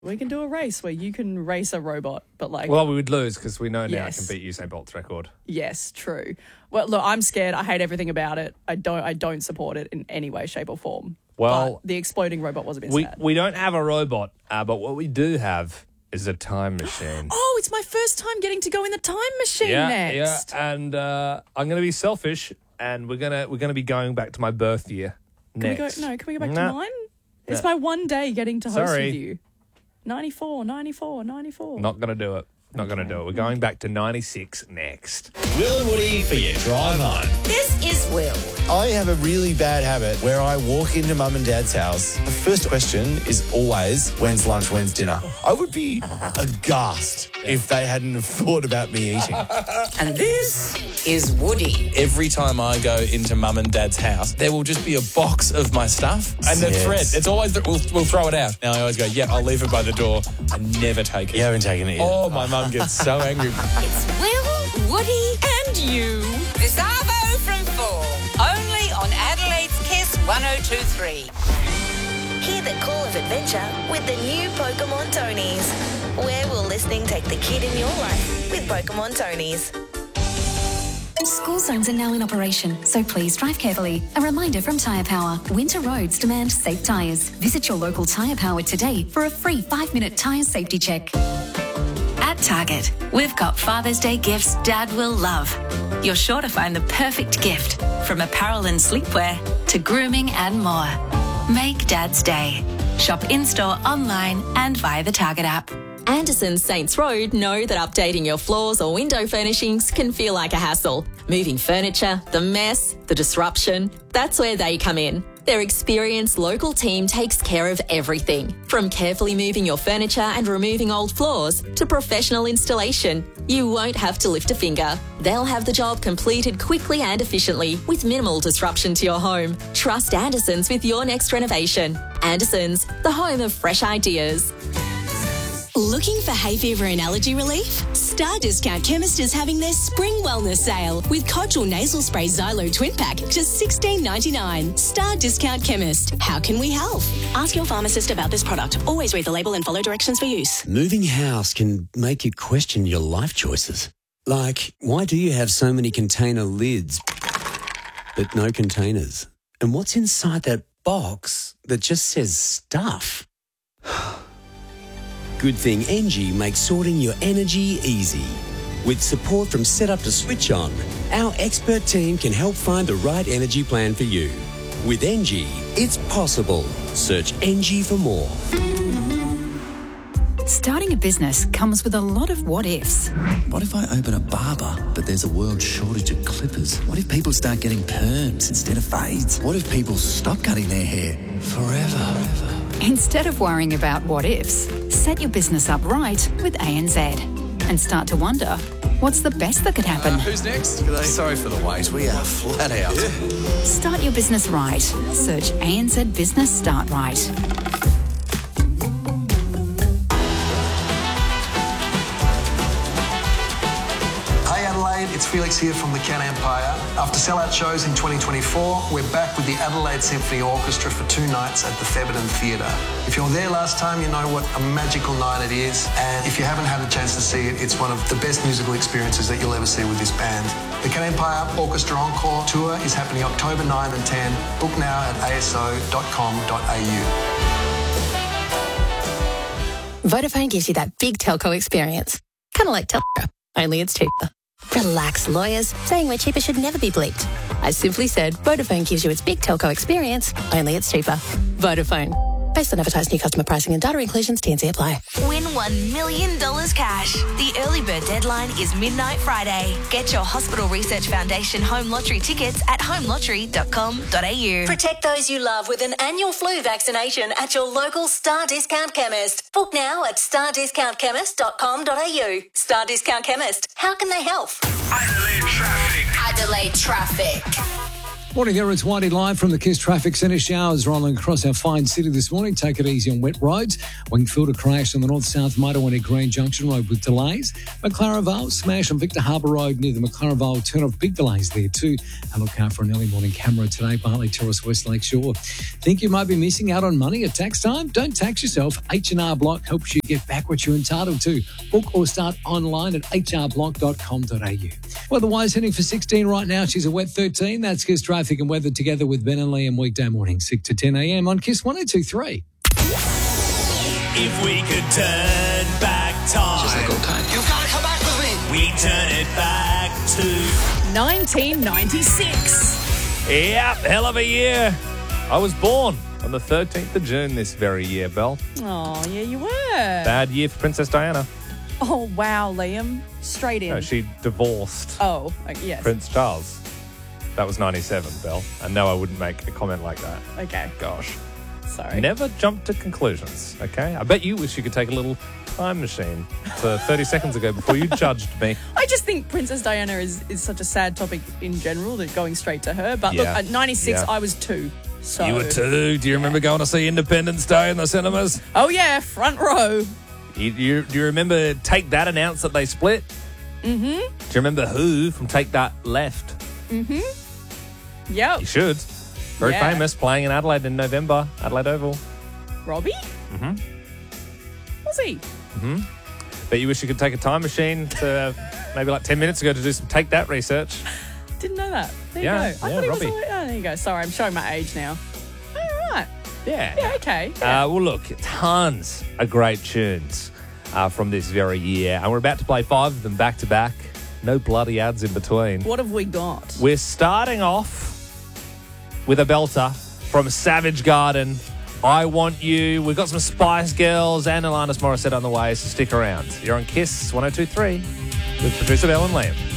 We can do a race where you can race a robot, but Well, we would lose because we know now I Yes. can beat Usain Bolt's record. Yes, true. Well, look, I'm scared. I hate everything about it. I don't support it in any way, shape, or form. Well, but the exploding robot was a bit sad. We don't have a robot, but what we do have is a time machine. Oh, it's my first time getting to go in the time machine next. Yeah, and I'm going to be selfish, and we're gonna be going back to my birth year next. Can we go back to mine? It's my one day getting to host with you. 94. Not going to do it. Not going to do it. We're going back to 96 next. Will and Woody for your drive home. This is Will. I have a really bad habit where I walk into mum and dad's house. The first question is always, when's lunch, when's dinner? I would be aghast if they hadn't have thought about me eating. And this is Woody. Every time I go into mum and dad's house, there will just be a box of my stuff and the thread. It's always that we'll throw it out. Now I always go, I'll leave it by the door. I never take it. You haven't taken it yet. Oh, my mum gets so angry. It's Will, Woody and you. This Arvo from 4. Only on Adelaide's Kiss 102.3. Hear the call of adventure with the new Pokemon Tonys. Where will listening take the kid in your life with Pokemon Tonys? School zones are now in operation, so please drive carefully. A reminder from Tyre Power. Winter roads demand safe tyres. Visit your local Tyre Power today for a free 5-minute tyre safety check. At Target, we've got Father's Day gifts Dad will love. You're sure to find the perfect gift, from apparel and sleepwear to grooming and more. Make Dad's day. Shop in-store, online and via the Target app. Anderson Saints Road know that updating your floors or window furnishings can feel like a hassle. Moving furniture, the mess, the disruption, that's where they come in. Their experienced local team takes care of everything, from carefully moving your furniture and removing old floors to professional installation. You won't have to lift a finger. They'll have the job completed quickly and efficiently with minimal disruption to your home. Trust Anderson's with your next renovation. Anderson's, the home of fresh ideas. Looking for hay fever and allergy relief? Star Discount Chemist is having their spring wellness sale with Codgel Nasal Spray Xylo Twin Pack just $16.99. Star Discount Chemist. How can we help? Ask your pharmacist about this product. Always read the label and follow directions for use. Moving house can make you question your life choices. Like, why do you have so many container lids but no containers? And what's inside that box that just says stuff? Good thing Engie makes sorting your energy easy. With support from setup to switch on, our expert team can help find the right energy plan for you. With Engie, it's possible. Search Engie for more. Starting a business comes with a lot of what-ifs. What if I open a barber, but there's a world shortage of clippers? What if people start getting perms instead of fades? What if people stop cutting their hair forever? Instead of worrying about what-ifs, set your business up right with ANZ and start to wonder, what's the best that could happen? Who's next? Sorry for the wait, we are flat out. Start your business right. Search ANZ Business Start Right. It's Felix here from the Can Empire. After sellout shows in 2024, we're back with the Adelaide Symphony Orchestra for 2 nights at the Thebarton Theatre. If you were there last time, you know what a magical night it is. And if you haven't had a chance to see it, it's one of the best musical experiences that you'll ever see with this band. The Can Empire Orchestra Encore Tour is happening October 9 and 10. Book now at aso.com.au. Vodafone gives you that big telco experience. Kind of like telco, only it's cheaper. Relax, lawyers. Saying we're cheaper should never be bleeped. I simply said Vodafone gives you its big telco experience, only it's cheaper. Vodafone. Based on advertised new customer pricing and data inclusions, T&C apply. Win $1 million cash. The early bird deadline is midnight Friday. Get your Hospital Research Foundation home lottery tickets at homelottery.com.au. Protect those you love with an annual flu vaccination at your local Star Discount Chemist. Book now at stardiscountchemist.com.au. Star Discount Chemist. How can they help? Adelaide traffic. Morning there, it's Whitey live from the KISS Traffic Centre. Showers rolling across our fine city this morning. Take it easy on wet roads. Wingfield a crash on the north-south motorway at Green Junction Road with delays. McLaren Vale smash on Victor Harbour Road near the McLaren Vale turn-off. Big delays there too. And look out for an early morning camera today, Bartley Terrace, West Lake Shore. Think you might be missing out on money at tax time? Don't tax yourself. H&R Block helps you get back what you're entitled to. Book or start online at hrblock.com.au. Weather-wise, heading for 16 right now. She's a wet 13. That's KISS Traffic and weather together with Ben and Liam weekday morning 6 to 10 a.m. on KISS 102.3. If we could turn back time, just like old times. You've got to come back with me. We turn it back to 1996. Yep, hell of a year. I was born on the 13th of June this very year, Belle. Oh, yeah, you were. Bad year for Princess Diana. Oh, wow, Liam. Straight in. No, she divorced Oh, yes. Prince Charles. That was 97, Belle. And no, I wouldn't make a comment like that. Okay. Gosh. Sorry. Never jump to conclusions, okay? I bet you wish you could take a little time machine to 30 seconds ago before you judged me. I just think Princess Diana is such a sad topic in general, that going straight to her. But look, Yeah. at 96, Yeah. I was 2. So. You were 2. Do you remember going to see Independence Day in the cinemas? Oh, yeah, front row. Do you remember Take That announced that they split? Mm-hmm. Do you remember who from Take That left? Mm-hmm. Yep. You should. Very Yeah. famous, playing in Adelaide in November, Adelaide Oval. Robbie? Mm-hmm. Was he? Mm-hmm. Bet you wish you could take a time machine to maybe like 10 minutes ago to do some Take That research. Didn't know that. There Yeah, you go. I yeah, thought he Robbie. was. Oh, there you go. Sorry, I'm showing my age now. All right. Yeah. Yeah, okay. Well, look, tons of great tunes from this very year. And we're about to play 5 of them back to back. No bloody ads in between. What have we got? We're starting off with a belter from Savage Garden. I Want You. We've got some Spice Girls and Alanis Morissette on the way, so stick around. You're on KISS 102.3 with producer Belle and Liam.